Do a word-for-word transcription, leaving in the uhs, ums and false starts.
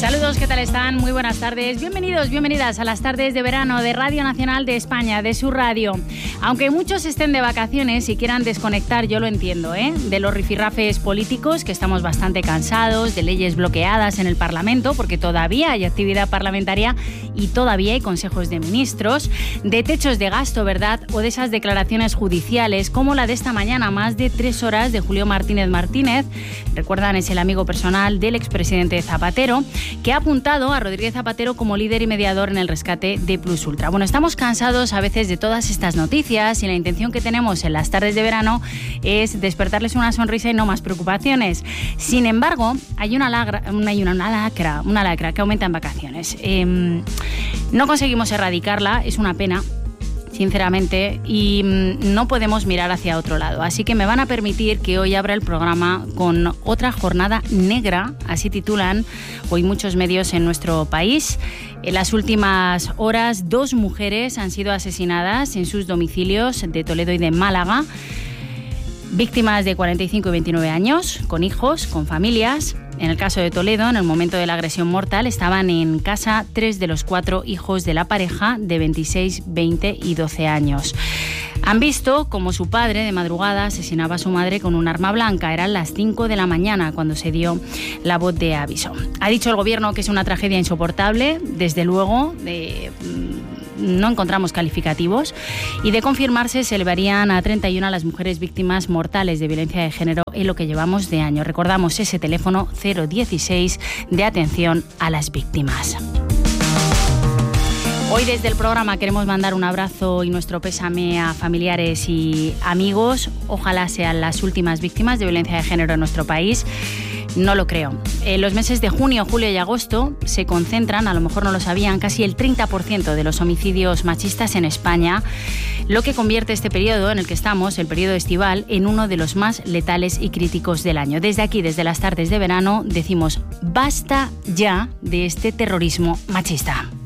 Saludos, ¿qué tal están? Muy buenas tardes. Bienvenidos, bienvenidas a las tardes de verano de Radio Nacional de España, de su radio. Aunque muchos estén de vacaciones y quieran desconectar, yo lo entiendo, ¿eh? De los rifirrafes políticos, que estamos bastante cansados, de leyes bloqueadas en el Parlamento, porque todavía hay actividad parlamentaria y todavía hay consejos de ministros, de techos de gasto, ¿verdad? O de esas declaraciones judiciales, como la de esta mañana, más de tres horas de Julio Martínez Martínez. Recuerdan, es el amigo personal del expresidente Zapatero, que ha apuntado a Rodríguez Zapatero como líder y mediador en el rescate de Plus Ultra. Bueno, estamos cansados a veces de todas estas noticias y la intención que tenemos en las tardes de verano es despertarles una sonrisa y no más preocupaciones. Sin embargo, hay una, lagra, una, una, una, lacra, una lacra que aumenta en vacaciones. Eh, no conseguimos erradicarla, es una pena, sinceramente, y no podemos mirar hacia otro lado. Así que me van a permitir que hoy abra el programa con otra jornada negra, así titulan hoy muchos medios en nuestro país. En las últimas horas, dos mujeres han sido asesinadas en sus domicilios de Toledo y de Málaga. Víctimas de cuarenta y cinco y veintinueve años, con hijos, con familias. En el caso de Toledo, en el momento de la agresión mortal, estaban en casa tres de los cuatro hijos de la pareja de veintiséis, veinte y doce años. Han visto cómo su padre de madrugada asesinaba a su madre con un arma blanca. Eran las cinco de la mañana cuando se dio la voz de aviso. Ha dicho el gobierno que es una tragedia insoportable, desde luego, de... no encontramos calificativos, y de confirmarse se elevarían a treinta y una las mujeres víctimas mortales de violencia de género en lo que llevamos de año. Recordamos ese teléfono cero dieciséis de atención a las víctimas. Hoy desde el programa queremos mandar un abrazo y nuestro pésame a familiares y amigos. Ojalá sean las últimas víctimas de violencia de género en nuestro país. No lo creo. En los meses de junio, julio y agosto se concentran, a lo mejor no lo sabían, casi el treinta por ciento de los homicidios machistas en España, lo que convierte este periodo en el que estamos, el periodo estival, en uno de los más letales y críticos del año. Desde aquí, desde las tardes de verano, decimos basta ya de este terrorismo machista.